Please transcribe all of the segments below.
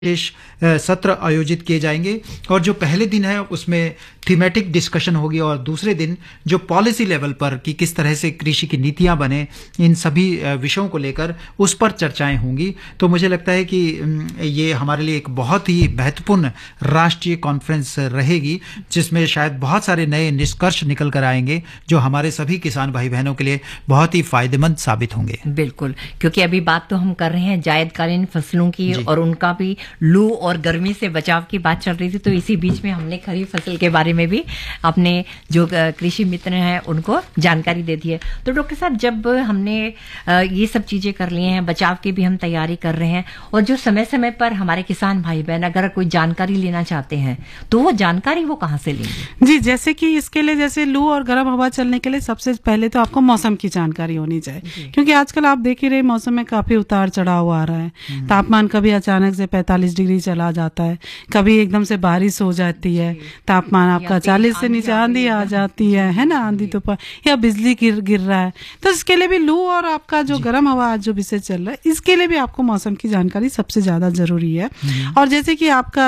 सत्र आयोजित किए जाएंगे और जो पहले दिन है उसमें थीमेटिक डिस्कशन होगी और दूसरे दिन जो पॉलिसी लेवल पर कि किस तरह से कृषि की नीतियां बने, इन सभी विषयों को लेकर उस पर चर्चाएं होंगी। तो मुझे लगता है कि ये हमारे लिए एक बहुत ही महत्वपूर्ण राष्ट्रीय कॉन्फ्रेंस रहेगी जिसमें शायद बहुत सारे नए निष्कर्ष निकल कर आएंगे जो हमारे सभी किसान भाई बहनों के लिए बहुत ही फायदेमंद साबित होंगे। बिल्कुल, क्योंकि अभी बात तो हम कर रहे हैं जायदकालीन फसलों की और उनका भी लू और गर्मी से बचाव की बात चल रही थी, तो इसी बीच में हमने खरीफ फसल के बारे में भी अपने जो कृषि मित्र हैं उनको जानकारी दे दी है। तो डॉक्टर साहब, जब हमने ये सब चीजें कर लिए हैं, बचाव की भी हम तैयारी कर रहे हैं और जो समय समय पर हमारे किसान भाई बहन अगर कोई जानकारी लेना चाहते हैं तो वो जानकारी वो कहाँ से लेंगे? जी, जैसे कि इसके लिए जैसे लू और गर्म हवा चलने के लिए सबसे पहले तो आपको मौसम की जानकारी होनी चाहिए, क्योंकि आजकल आप देख ही रहे मौसम में काफी उतार चढ़ाव आ रहा है। तापमान कभी अचानक से 45 डिग्री चला जाता है, कभी एकदम से बारिश हो जाती है, तापमान आपका 40 से नीचे, आंधी आ जाती है ना, आंधी तूफान या बिजली गिर रहा है। तो इसके लिए भी लू और आपका जो गर्म हवा आज जो विषय चल रहा है इसके लिए भी आपको मौसम की जानकारी सबसे ज्यादा जरूरी है। और जैसे कि आपका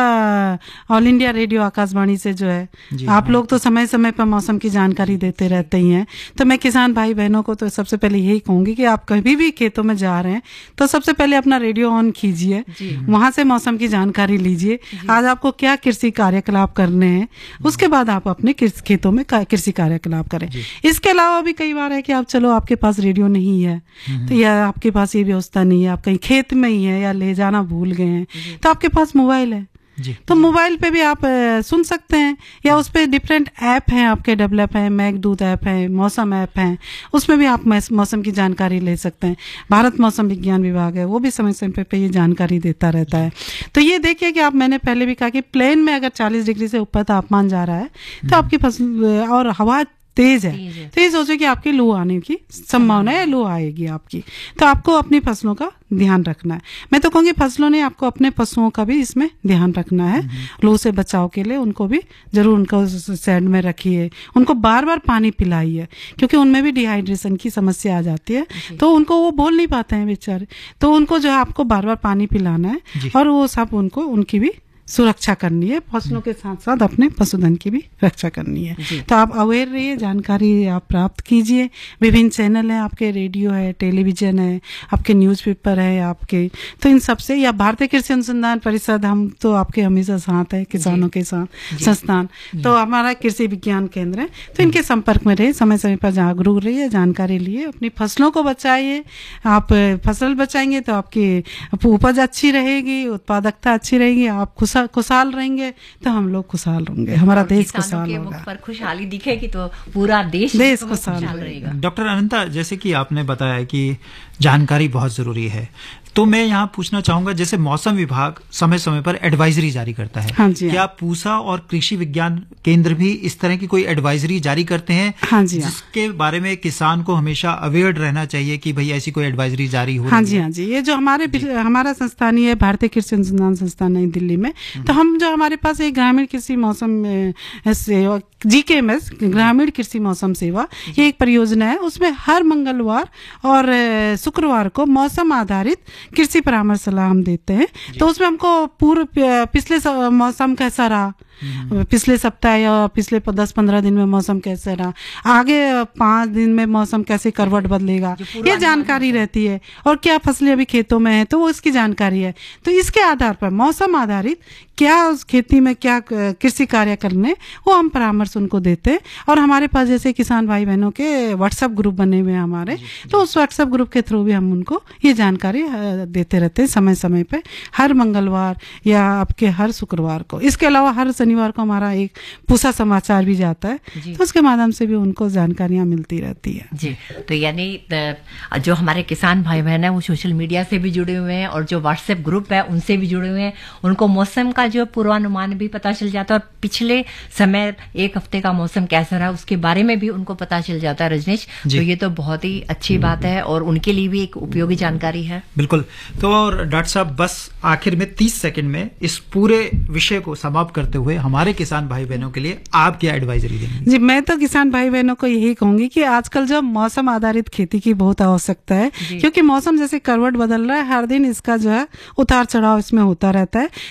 ऑल इंडिया रेडियो आकाशवाणी से जो है आप लोग तो समय समय पर मौसम की जानकारी देते रहते ही हैं, तो मैं किसान भाई बहनों को तो सबसे पहले यही कहूंगी कि आप कभी भी खेतों में जा रहे हैं तो सबसे पहले अपना रेडियो ऑन कीजिए, वहां से मौसम की जानकारी लीजिए, आज आपको क्या कृषि कार्यकलाप करने हैं, उसके बाद आप अपने खेतों में कृषि कार्यकलाप करें। इसके अलावा भी कई बार है कि आप चलो आपके पास रेडियो नहीं है तो या आपके पास ये व्यवस्था नहीं है, आप कहीं खेत में ही है या ले जाना भूल गए हैं, तो आपके पास मोबाइल है तो मोबाइल पे भी आप सुन सकते हैं, या उस पे डिफरेंट ऐप हैं आपके डेवलप हैं, मेघदूत ऐप है, मौसम ऐप है, उसमें भी आप मौसम की जानकारी ले सकते हैं। भारत मौसम विज्ञान विभाग है, वो भी समय समय पे ये जानकारी देता रहता है। तो ये देखिए कि आप, मैंने पहले भी कहा कि प्लेन में अगर 40 डिग्री से ऊपर तापमान जा रहा है तो आपकी फसल और हवा तेज है तो ये सोचो कि आपकी लू आने की संभावना है, लू आएगी आपकी, तो आपको अपनी फसलों का ध्यान रखना है। मैं तो कहूँगी फसलों ने आपको अपने पशुओं का भी इसमें ध्यान रखना है। लू से बचाव के लिए उनको भी जरूर उनको शेड में रखिए, उनको बार बार पानी पिलाइए, क्योंकि उनमें भी डिहाइड्रेशन की समस्या आ जाती है, तो उनको वो बोल नहीं पाते हैं बेचारे, तो उनको जो है आपको बार बार पानी पिलाना है और वो सब उनको उनकी भी सुरक्षा करनी है, फसलों के साथ साथ अपने पशुधन की भी रक्षा करनी है। तो आप अवेयर रहिए, जानकारी आप प्राप्त कीजिए। विभिन्न चैनल हैं आपके, रेडियो है, टेलीविजन है, आपके न्यूज़पेपर है आपके, तो इन सबसे, या भारतीय कृषि अनुसंधान परिषद, हम तो आपके हमेशा साथ है किसानों के साथ संस्थान, तो हमारा कृषि विज्ञान केंद्र है, तो इनके संपर्क में रहिए, समय समय पर जागरूक रहिए, जानकारी लिए, अपनी फसलों को बचाइए। आप फसल बचाएंगे तो आपकी उपज अच्छी रहेगी, उत्पादकता अच्छी रहेगी, आप खुशहाल रहेंगे तो हम लोग खुशहाल होंगे, हमारा देश खुशहाल होगा। मुख पर खुशहाली दिखेगी तो पूरा देश खुशहाल रहेगा। डॉक्टर अनंता, जैसे कि आपने बताया कि जानकारी बहुत जरूरी है, तो मैं यहाँ पूछना चाहूंगा, जैसे मौसम विभाग समय समय पर एडवाइजरी जारी करता है, क्या पूसा और कृषि विज्ञान केंद्र भी इस तरह की कोई एडवाइजरी जारी करते हैं जिसके बारे में किसान को हमेशा अवेयर रहना चाहिए कि भाई ऐसी कोई एडवाइजरी जारी हो? हाँ जी, ये जो हमारा संस्थान है भारतीय कृषि अनुसंधान संस्थान नई दिल्ली में, तो हम जो हमारे पास एक ग्रामीण कृषि मौसम सेवा, GKMS ग्रामीण कृषि मौसम सेवा, ये एक परियोजना है, उसमें हर मंगलवार और शुक्रवार को मौसम आधारित कृषि परामर्श सलाह हम देते हैं। तो उसमें हमको पिछले मौसम कैसा रहा, पिछले सप्ताह या पिछले 10-15 दिन में मौसम कैसे रहा, आगे 5 दिन में मौसम कैसे करवट बदलेगा, ये जानकारी रहती है, और क्या फसलें अभी खेतों में है तो वो इसकी जानकारी है। तो इसके आधार पर मौसम आधारित क्या उस खेती में क्या कृषि कार्य करने, वो हम परामर्श उनको देते हैं। और हमारे पास जैसे किसान भाई बहनों के व्हाट्सएप ग्रुप बने हुए हैं हमारे, तो उस व्हाट्सएप ग्रुप के थ्रू भी हम उनको ये जानकारी देते रहते हैं समय समय पे, हर मंगलवार या आपके हर शुक्रवार को। इसके अलावा हर शनिवार को हमारा एक पूसा समाचार भी जाता है, तो उसके माध्यम से भी उनको जानकारियां मिलती रहती है जी। तो यानी जो हमारे किसान भाई बहन है वो सोशल मीडिया से भी जुड़े हुए हैं और जो व्हाट्सएप ग्रुप है उनसे भी जुड़े हुए हैं, उनको मौसम का जो पूर्वानुमान भी पता चल जाता है और पिछले समय एक हफ्ते का मौसम कैसा रहा उसके बारे में भी उनको पता चल जाता है। रजनीश, तो ये तो बहुत ही अच्छी बात है और उनके लिए भी एक उपयोगी जानकारी है। बिल्कुल। तो और डॉक्टर साहब, बस आखिर में 30 सेकंड में इस पूरे विषय को समाप्त करते हुए हुए हमारे किसान भाई बहनों के लिए आप क्या एडवाइजरी देंगे? जी, मैं तो किसान भाई बहनों को यही कहूंगी कि आजकल जो मौसम आधारित खेती की बहुत आवश्यकता है, क्योंकि मौसम जैसे करवट बदल रहा है, हर दिन इसका जो है उतार चढ़ाव इसमें होता रहता है।